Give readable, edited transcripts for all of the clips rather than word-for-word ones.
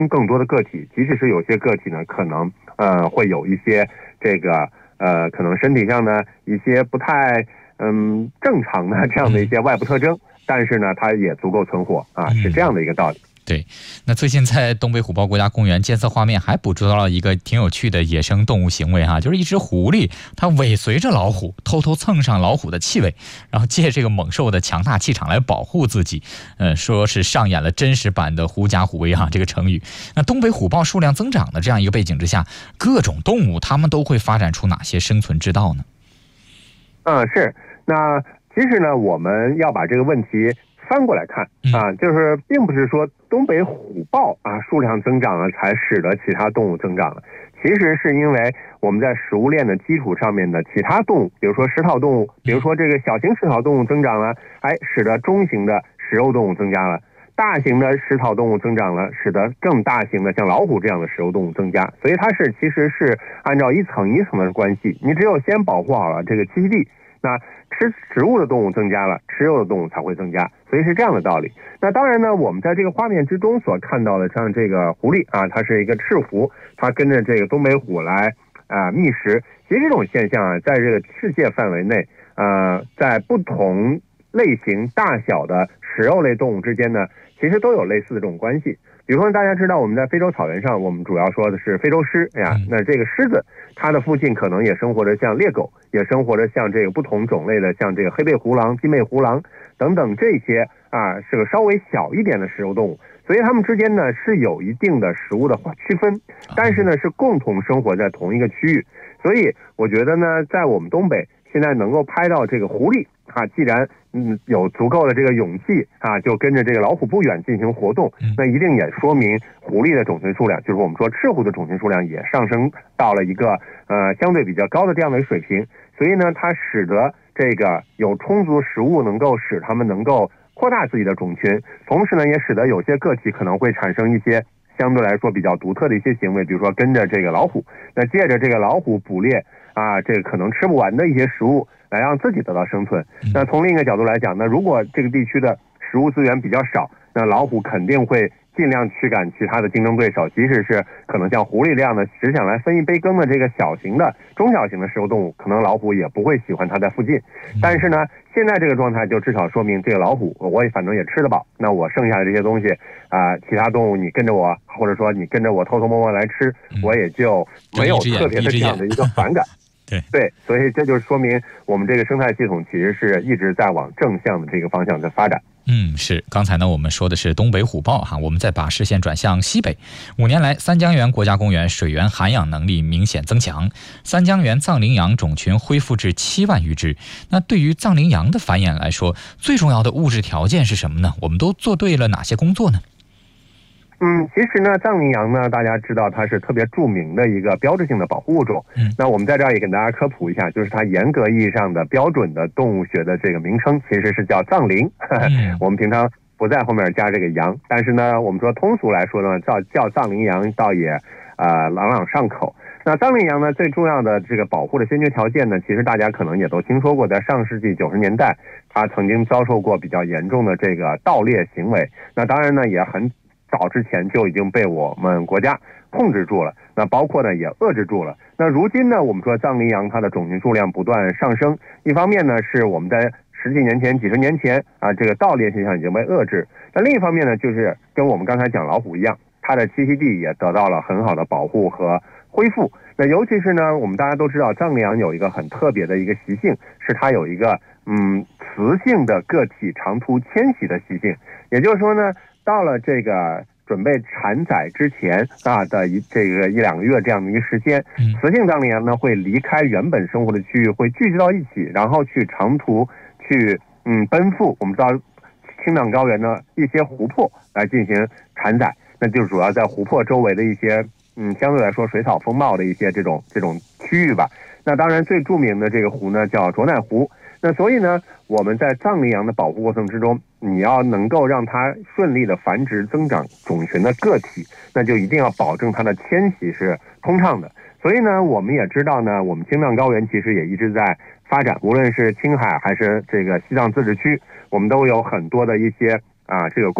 更多的个体，即使是有些个体呢，可能会有一些这个可能身体上的一些不太正常的这样的一些外部特征，但是呢，它也足够存活啊，是这样的一个道理。 对，那最近在东北虎豹国家公园监测画面还捕捉到了一个挺有趣的野生动物行为就是一只狐狸，它尾随着老虎，偷偷蹭上老虎的气味，然后借这个猛兽的强大气场来保护自己。说是上演了真实版的狐假虎威这个成语。那东北虎豹数量增长的这样一个背景之下，各种动物它们都会发展出哪些生存之道呢？ 是。那其实呢，我们要把这个问题翻过来看就是并不是说东北虎豹数量增长了才使得其他动物增长了，其实是因为我们在食物链的基础上面的其他动物，比如说食草动物，比如说这个小型食草动物增长了，使得中型的食肉动物增加了，大型的食草动物增长了，使得更大型的像老虎这样的食肉动物增加。所以它其实是按照一层一层的关系，你只有先保护好了这个栖息地，那吃植物的动物增加了，吃肉的动物才会增加，所以是这样的道理。那当然呢，我们在这个画面之中所看到的，像这个狐狸它是一个赤狐，它跟着这个东北虎来觅食。其实这种现象在这个世界范围内，在不同类型大小的食肉类动物之间呢，其实都有类似的这种关系。比如说大家知道我们在非洲草原上，我们主要说的是非洲狮那这个狮子它的附近可能也生活着像猎狗，也生活着像这个不同种类的像这个黑背狐狼、金背狐狼等等这些是个稍微小一点的食肉动物，所以它们之间呢是有一定的食物的区分，但是呢是共同生活在同一个区域。所以我觉得呢，在我们东北现在能够拍到这个狐狸既然有足够的这个勇气就跟着这个老虎不远进行活动，那一定也说明狐狸的种群数量，就是我们说赤狐的种群数量也上升到了一个相对比较高的这样的一个水平。所以呢，它使得这个有充足食物能够使它们能够扩大自己的种群，同时呢，也使得有些个体可能会产生一些相对来说比较独特的一些行为，比如说跟着这个老虎，那借着这个老虎捕猎这个可能吃不完的一些食物来让自己得到生存。那从另一个角度来讲，那如果这个地区的食物资源比较少，那老虎肯定会尽量驱赶其他的竞争对手，即使是可能像狐狸这样的只想来分一杯羹的这个小型的中小型的食肉动物，可能老虎也不会喜欢它在附近。但是呢，现在这个状态就至少说明这个老虎我反正也吃得饱，那我剩下的这些东西其他动物你跟着我，或者说你跟着我偷偷摸摸来吃，我也就没有特别的这样的一个反感。对，所以这就说明我们这个生态系统其实是一直在往正向的这个方向在发展。 是。刚才呢，我们说的是东北虎豹我们再把视线转向西北。5年来，三江源国家公园水源涵养能力明显增强，三江源藏羚羊种群恢复至7万余只。那对于藏羚羊的繁衍来说，最重要的物质条件是什么呢？我们都做对了哪些工作呢？ 其实呢，藏羚羊呢，大家知道它是特别著名的一个标志性的保护物种。那我们在这儿也给大家科普一下，就是它严格意义上的标准的动物学的这个名称其实是叫藏羚。我们平常不在后面加这个羊，但是呢，我们说通俗来说呢，叫藏羚羊倒也朗朗上口。那藏羚羊呢，最重要的这个保护的先决条件呢，其实大家可能也都听说过，在上世纪90年代，它曾经遭受过比较严重的这个盗猎行为。那当然呢，也很早之前就已经被我们国家控制住了，那包括呢也遏制住了。那如今呢，我们说藏羚羊它的种群数量不断上升，一方面呢是我们在10几年前、几十年前这个盗猎现象已经被遏制，那另一方面呢，就是跟我们刚才讲老虎一样，它的栖息地也得到了很好的保护和恢复。那尤其是呢，我们大家都知道藏羚羊有一个很特别的一个习性，是它有一个雌性的个体长途迁徙的习性。也就是说呢，到了这个准备产崽之前的这个1、2个月这样的一个时间，雌性藏羚羊呢会离开原本生活的区域，会聚集到一起，然后去长途去奔赴我们知道青藏高原的一些湖泊来进行产崽。那就主要在湖泊周围的一些相对来说水草丰茂的一些这种区域吧。那当然最著名的这个湖呢叫卓乃湖。那所以呢，我们在藏羚羊的保护过程之中，你要能够让它顺利的繁殖增长种群的个体，那就一定要保证它的迁徙是通畅的。所以呢，我们也知道呢，我们青藏高原其实也一直在发展，无论是青海还是这个西藏自治区，我们都有很多的一些这个工程。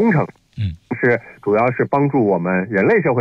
嗯， 主要是帮助我们人类社会